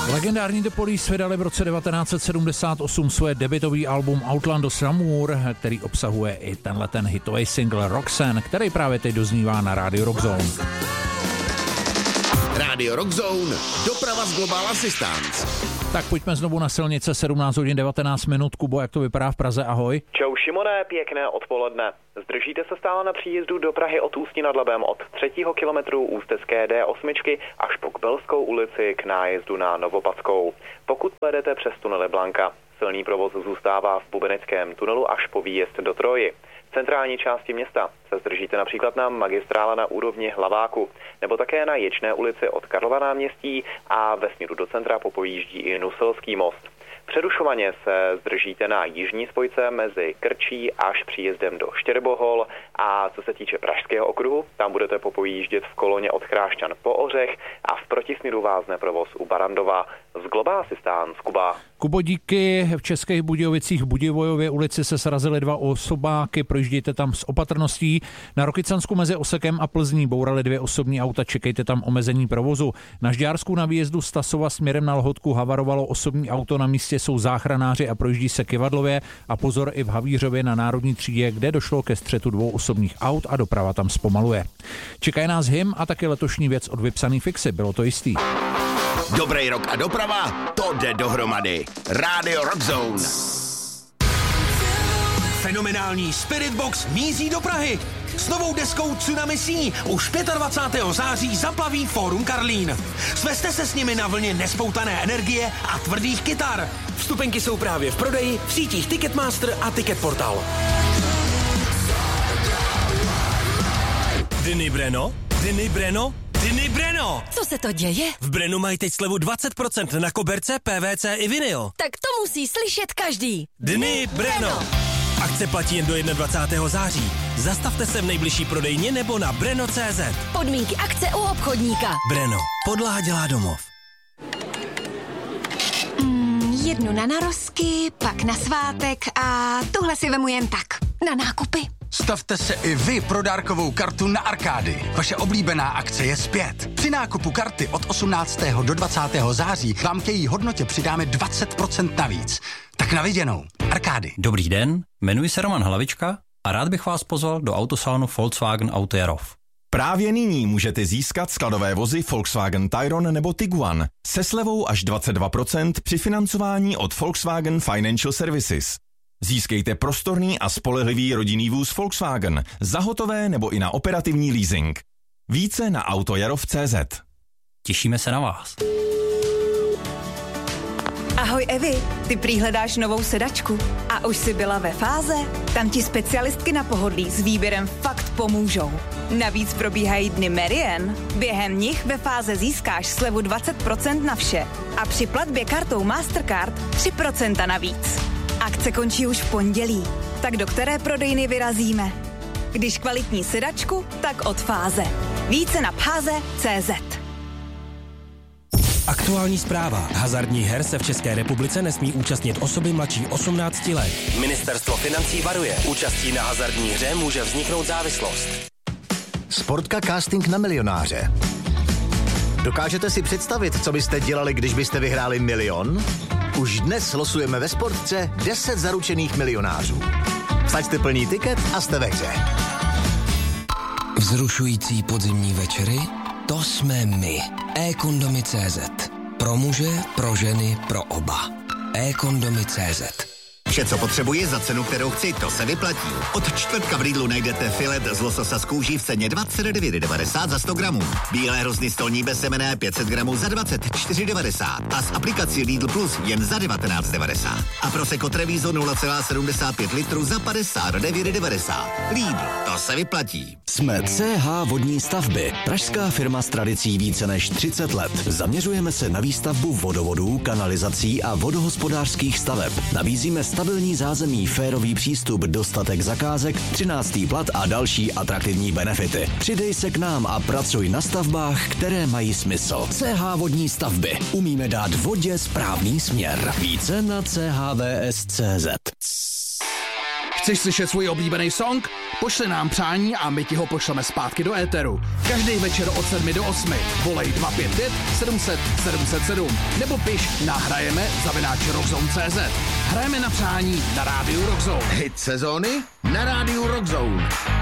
Legendární The Police vydali v roce 1978 svoje debutový album Outland of Amour, který obsahuje i ten hitový single Roxanne, který právě teď doznívá na rádiu Rockzone. Rádio Rockzone, doprava z Global Assistance. Tak pojďme znovu na silnice, 17 hodin 19 minut. Kubo, jak to vypadá v Praze, ahoj. Čau Šimone, pěkné odpoledne. Zdržíte se stále na příjezdu do Prahy od Ústí nad Labem od 3. kilometru Ústecké D8 až po Kbelskou ulici k nájezdu na Novopadskou. Pokud pojedete přes tunel Blanka, silný provoz zůstává v Bubeneckém tunelu až po výjezd do Troji. V centrální části města se zdržíte například na magistrále na úrovni Hlaváku, nebo také na Ječné ulici od Karlova náměstí a ve směru do centra popojíždí i Nuselský most. Přerušovaně se zdržíte na jižní spojce mezi Krčí až příjezdem do Štěrbohol a co se týče Pražského okruhu, tam budete popojíždět v koloně od Chrášťan po Ořech a v protisměru vázne provoz u Barandova. Z Global Assistance, Kuba. Kubo, díky. V Českých Budějovicích v Budivojově ulici se srazily 2 osobáky, projíždějte tam s opatrností. Na Rokycansku mezi Osekem a Plzní bouraly 2 osobní auta, čekejte tam omezení provozu. Na Žďársku na výjezdu z Tasova směrem na Lhotku havarovalo osobní auto, na místě jsou záchranáři a projíždí se Kyvadlově a pozor i v Havířově na Národní třídě, kde došlo ke střetu 2 osobních aut a doprava tam zpomaluje. Čekají nás hymn a taky letošní věc od Vypsaný Fixy, bylo to jistý. Dobrý rok a doprava, to jde dohromady. Rádio Rockzone. Fenomenální Spirit Box míří do Prahy. S novou deskou Tsunami Sea už 25. září zaplaví Fórum Karlín. Svezte se s nimi na vlně nespoutané energie a tvrdých kytar. Vstupenky jsou právě v prodeji v sítích Ticketmaster a Ticketportal. Dny Brno? Dny Brno? Dny Brno! Co se to děje? V Brnu mají teď slevu 20% na koberce, PVC i vinyl. Tak to musí slyšet každý. Dny Brno! Akce platí jen do 21. září. Zastavte se v nejbližší prodejně nebo na brno.cz. Podmínky akce u obchodníka. Brno. Podlaha dělá domov. Jednu na narozky, pak na svátek a tuhle si vemu jen tak. Na nákupy. Stavte se i vy pro dárkovou kartu na Arkády. Vaše oblíbená akce je zpět. Při nákupu karty od 18. do 20. září vám k její hodnotě přidáme 20% navíc. Tak na viděnou. Arkády. Dobrý den, jmenuji se Roman Hlavička a rád bych vás pozval do autosalonu Volkswagen Auto Jarov. Právě nyní můžete získat skladové vozy Volkswagen Tayron nebo Tiguan se slevou až 22% při financování od Volkswagen Financial Services. Získejte prostorný a spolehlivý rodinný vůz Volkswagen za hotové nebo i na operativní leasing. Více na autojarov.cz. Těšíme se na vás. Ahoj Evi, ty prý hledáš novou sedačku. A už jsi byla ve Fáze? Tam ti specialistky na pohodlí s výběrem fakt pomůžou. Navíc probíhají dny Merian. Během nich ve Fáze získáš slevu 20% na vše. A při platbě kartou Mastercard 3% navíc. Akce končí už v pondělí. Tak do které prodejny vyrazíme? Když kvalitní sedačku, tak od Fáze. Více na phaze.cz. Aktuální zpráva. Hazardních her se v České republice nesmí účastnit osoby mladší 18 let. Ministerstvo financí varuje. Účastí na hazardní hře může vzniknout závislost. Sportka casting na milionáře. Dokážete si představit, co byste dělali, když byste vyhráli 1 000 000? Už dnes losujeme ve Sportce 10 zaručených milionářů. Vsaďte plný tiket a jste ve hře. Vzrušující podzimní večery? To jsme my. eKondomy.cz. Pro muže, pro ženy, pro oba. eKondomy.cz. Vše, co potřebuji za cenu, kterou chci, to se vyplatí. Od čtvrtka v Lidlu najdete filet z lososa z kůží v ceně 29,90 za 100 gramů. Bílé hrozny stolní bezsemenné 500 gramů za 24,90 a s aplikací Lidl Plus jen za 19,90. A Prosecco Treviso 0,75 litru za 59,90. Lidl, to se vyplatí. Jsme CH Vodní stavby, pražská firma s tradicí více než 30 let. Zaměřujeme se na výstavbu vodovodů, kanalizací a vodohospodářských staveb. Nabízíme stabilní zázemí, férový přístup, dostatek zakázek, 13. plat a další atraktivní benefity. Přidej se k nám a pracuj na stavbách, které mají smysl. CH Vodní stavby. Umíme dát vodě správný směr. Více na chvs.cz. Chceš slyšet svůj oblíbený song? Pošli nám přání a my ti ho pošleme zpátky do éteru. Každý večer od 7 do 8. Volej 255 700 707 nebo piš na hrajeme@rockzone.cz. Hrajeme na přání na rádiu Rockzone. Hit sezóny na rádiu Rockzone.